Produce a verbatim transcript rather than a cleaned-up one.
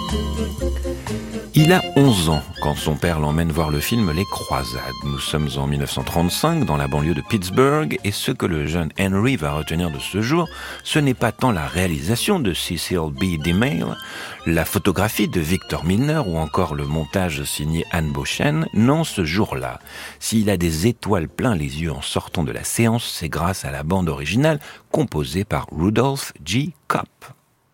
Il a onze ans quand son père l'emmène voir le film Les Croisades. Nous sommes en dix-neuf cent trente-cinq dans la banlieue de Pittsburgh et ce que le jeune Henry va retenir de ce jour, ce n'est pas tant la réalisation de Cecil B. DeMille, la photographie de Victor Milner ou encore le montage signé Anne Beauchesne. Non, ce jour-là, s'il a des étoiles plein les yeux en sortant de la séance, c'est grâce à la bande originale composée par Rudolph G. Kopp.